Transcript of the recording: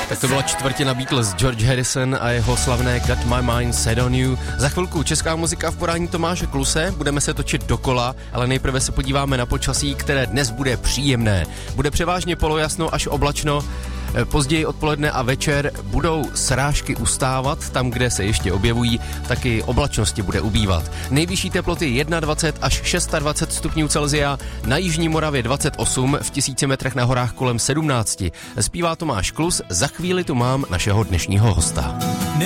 Tak to byla čtvrtina Beatles, George Harrison a jeho slavné Got My Mind Set On You. Za chvilku česká muzika v podání Tomáše Kluse, budeme se točit dokola, ale nejprve se podíváme na počasí, které dnes bude příjemné. Bude převážně polojasno až oblačno, později odpoledne a večer budou srážky ustávat, tam, kde se ještě objevují, taky oblačnosti bude ubývat. Nejvyšší teploty 21 až 26 stupňů Celsia, na jižní Moravě 28, v 1000 metrech na horách kolem 17. Zpívá Tomáš Klus, za chvíli tu mám našeho dnešního hosta.